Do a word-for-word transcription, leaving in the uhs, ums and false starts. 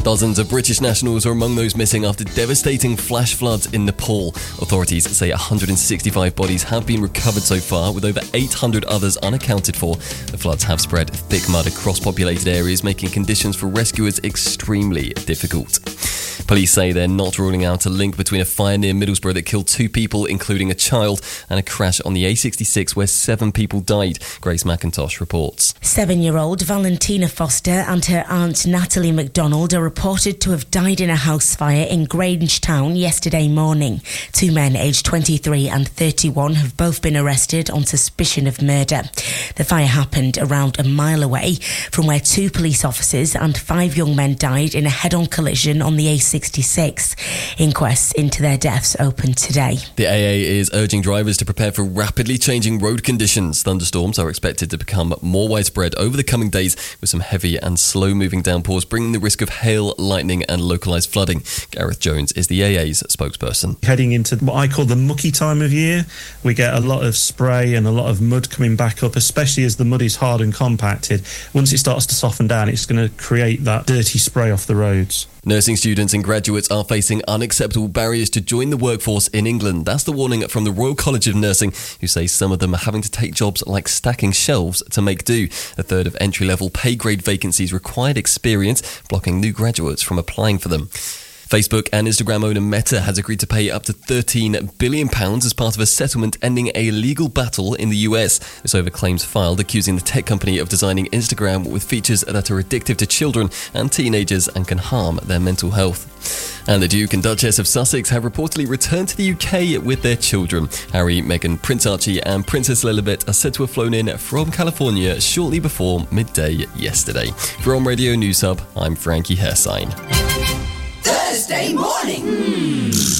Dozens of British nationals are among those missing after devastating flash floods in Nepal. Authorities say one hundred sixty-five bodies have been recovered so far, with over eight hundred others unaccounted for. The floods have spread thick mud across populated areas, making conditions for rescuers extremely difficult. Police say they're not ruling out a link between a fire near Middlesbrough that killed two people, including a child, and a crash on the A sixty-six where seven people died. Grace McIntosh reports. Seven-year-old Valentina Foster and her aunt Natalie MacDonald are reported to have died in a house fire in Grangetown yesterday morning. Two men aged twenty-three and thirty-one have both been arrested on suspicion of murder. The fire happened around a mile away from where two police officers and five young men died in a head-on collision on the A sixty-six. Inquests into their deaths opened today. The A A is urging drivers to prepare for rapidly changing road conditions. Thunderstorms are expected to become more widespread over the coming days, with some heavy and slow-moving downpours bringing the risk of hail, lightning and localised flooding. Gareth Jones is the A A's spokesperson. Heading into what I call the mucky time of year, we get a lot of spray and a lot of mud coming back up, especially as the mud is hard and compacted. Once it starts to soften down, it's going to create that dirty spray off the roads. Nursing students and graduates are facing unacceptable barriers to join the workforce in England. That's the warning from the Royal College of Nursing, who say some of them are having to take jobs like stacking shelves to make do. A third of entry-level pay-grade vacancies required experience, blocking new graduates from applying for them. Facebook and Instagram owner Meta has agreed to pay up to thirteen billion pounds as part of a settlement ending a legal battle in the U S. This over claims filed accusing the tech company of designing Instagram with features that are addictive to children and teenagers and can harm their mental health. And the Duke and Duchess of Sussex have reportedly returned to the U K with their children. Harry, Meghan, Prince Archie and Princess Lilibet are said to have flown in from California shortly before midday yesterday. From Radio News Hub, I'm Frankie Hersign. Thursday morning. Mm.